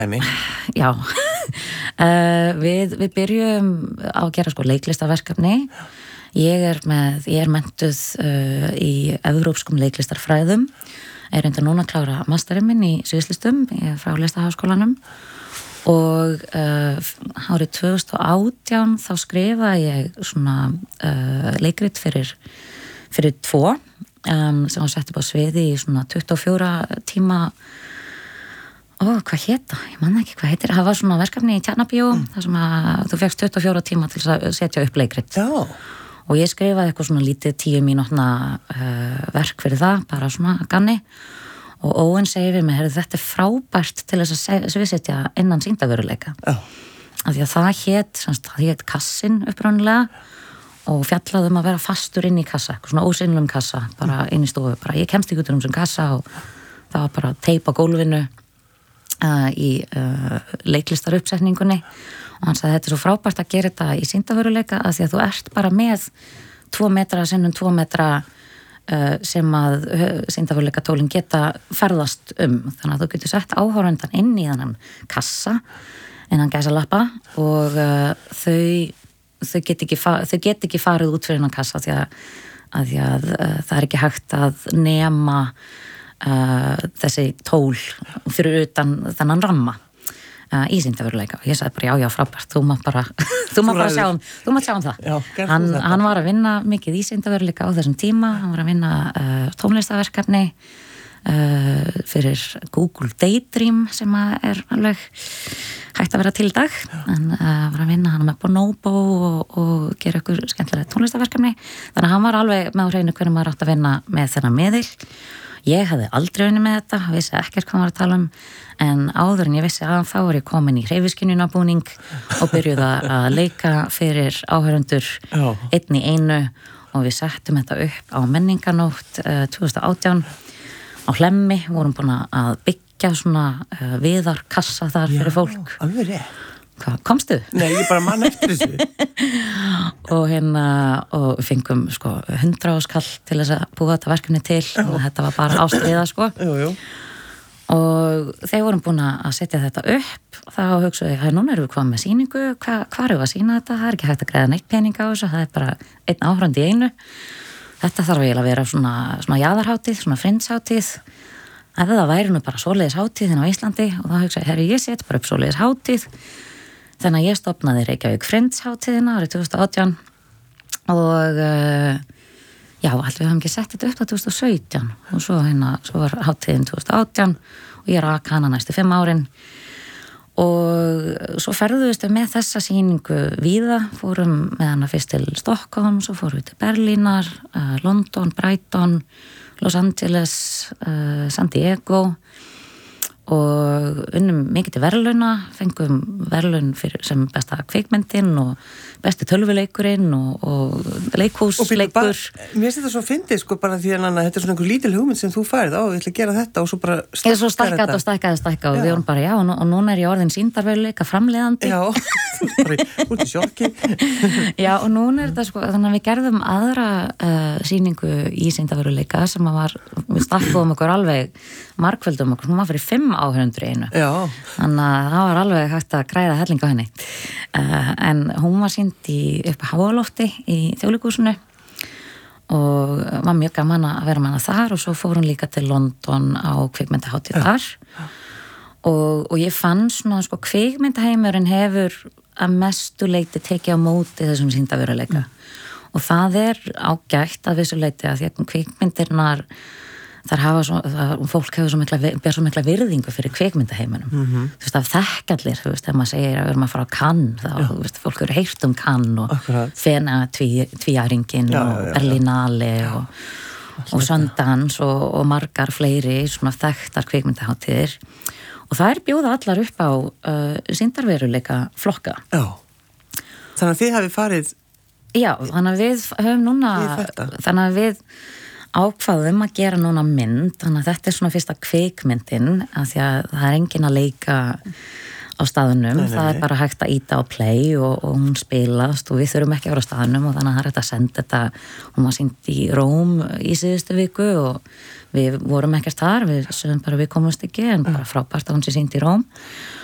Já, við byrjum á að gera sko leiklistaverkefni. Ég er menntuð í evrópskum leiklistarfræðum, reyndar núna að klára masterinn minn í sviðslistum frá Listaháskólanum og árið 2018 þá skrifaði ég svona leikrit fyrir tvo sem var sett upp á sviði í svona 24 tíma hvað héta? Ég man ekki hvað heitir. Það var svona verkefni í Tjarnabíó þar sem að þú fékkst 24 tíma til að setja upp leikrit. Já. Og ég skrifaði eitthvað svona lítið 10 mínútna verk fyrir það, bara svona ganni. Og Óen segir við mig, þetta er frábært til þess að sviðsetja innan sýndarveruleika. Já. Af því að það hét Kassin upprunalega og fjallaði að vera fastur inn í kassa, svona ósynlum kassa, bara inn í stofu. Bara ég kemst ekki út sem kassa og það var bara teip á gólfinu í leiklistaruppsetningunni og hann sagði þetta er svo frábært að gera þetta í sýndarveruleika að því að þú ert bara með 2 metra sinnum 2 metra sem að sýndarveruleika tólin geta ferðast þannig að þú getur sett áhorfandan inn í þannan kassa innan gæsalappa og þau get ekki farið út fyrir hennan kassa því að það er ekki hægt að nema þessi tól fyrir utan þennan ramma í sýndarveruleika og ég sagði bara já frábært þú mátt sjá um það. Já, hann var að vinna mikið í sýndarveruleika á þessum tíma, hann var að vinna tónlistaverkefni fyrir Google Daydream sem er alveg hægt að vera til í dag hann var að vinna hann með Bonobo og gera ykkur skemmtilega tónlistaverkefni þannig að hann var alveg með á hreinu hvernig maður átt að vinna með þennan miðil. Ég hefði aldrei unnið með þetta, vissi ekkert hvað maður að tala en áður en ég vissi þá var ég komin í hreyfiskynjunarbúning og byrjuði að leika fyrir áhörundur einn í einu og við settum þetta upp á menninganótt 2018 á Hlemmi, vorum búin að byggja svona viðarkassa þar fyrir fólk. Já, alveg rétt. Hvað, komstu? Nei, ég bara man eftir þessu. og við fengum sko 100 skall til þess að búa þetta verkefni til og þetta var bara ástriða sko. Jú. Og þegar vorum búin að setja þetta upp þá hugsaði ég, núna erum við komið með sýningu, hvað erum við að sýna þetta? Það er ekki hægt að greiða neitt pening á þessu, það er bara einn áhorfandi í einu. Þetta þarf eiginlega að vera svona jaðarhátíð, svona frinshátíð. Ef það væri nú bara svoleiðis hátíð á Íslandi og þá hugsaði ég, ég set bara upp svoleiðis hátíð. Þannig að ég stofnaði Reykjavík Friends-hátíðina árið 2018 og allt við höfum ekki sett þetta upp á 2017 og svo var hátíðin 2018 og ég rak hana næstu 5 árin og svo ferðuðust við með þessa sýningu víða, fórum með hana fyrst til Stockholm, svo fórum við til Berlínar, London, Brighton, Los Angeles, San Diego og unnum mikið til verðlauna, fengum verðlaun sem besta kvikmyndin og besti tölvuleikurinn og leikhúsleikur. Mér finnst þetta svo fyndið sko bara því að þetta er svona einhver lítil hugmynd sem þú færið á, ég ætla að gera þetta og svo bara stækka og við vorum bara og núna er ég orðin sýndarveruleika framleiðandi. Já, bara út í sjokki. Já, og núna er þetta sko, þannig að við gerðum aðra sýningu í sýndarveruleika sem við stakkuðum okkur alveg margföldum okkur, hún var fyrir 5 áhörundur í einu. Já. Þannig að það var alveg hægt að græða helling á henni. En hún var sýnd upp á Háalofti í Þjóðleikhúsinu og var mjög gaman að vera með hana þar og svo fór hún líka til London á kvikmyndahátíð þar. Og ég fann svona, sko, kvikmyndaheimurinn hefur að mestu leyti tekið á móti þessum sýndarveruleika. Og það er ágætt að vissu leyti að því að kvikmyndirnar fólk hefur svo mikla virðingu fyrir kvikmyndaheiminum. Þú veist, af þekkallir, þú veist, þegar maður segir að við erum að fara á Cannes, þá, þú veist, fólk eru heyrt Cannes og Fena tvíæringin og Berlinale og Sundance og margar fleiri svona þekktar kvikmyndahátíðir og það er bjóða allar upp á sýndarveruleika flokka. Já. Þannig að þið hafið farið Já, þannig að við höfum núna þannig að við ákvaðum að gera núna mynd, þannig að þetta er svona fyrsta kvikmyndin, af því að það er engin að leika á staðunum, það er bara hægt að íta á play og hún spilast og við þurfum ekki að vera á staðunum og þannig að það er hægt að senda þetta, hún var sýnd í Róm í síðustu viku og við vorum ekkert þar, við sögum bara við komumst ekki en bara frábært að hún sé sýnd í Róm